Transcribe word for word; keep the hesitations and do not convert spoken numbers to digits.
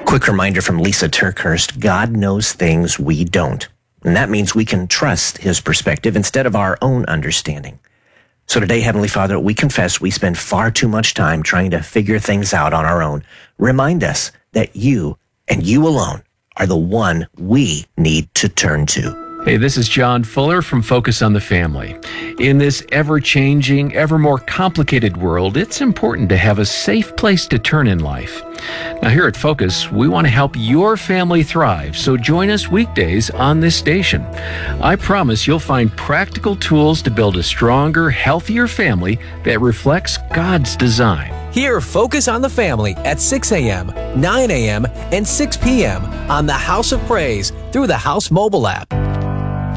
Quick reminder from Lisa Turkhurst, God knows things we don't. And that means we can trust his perspective instead of our own understanding. So today, Heavenly Father, we confess we spend far too much time trying to figure things out on our own. Remind us that you and you alone are the one we need to turn to. Hey, this is John Fuller from Focus on the Family. In this ever-changing, ever more complicated world, it's important to have a safe place to turn in life. Now, here at Focus, we want to help your family thrive, so join us weekdays on this station. I promise you'll find practical tools to build a stronger, healthier family that reflects God's design. Hear Focus on the Family at six a.m., nine a.m., and six p.m. on the House of Praise through the House mobile app.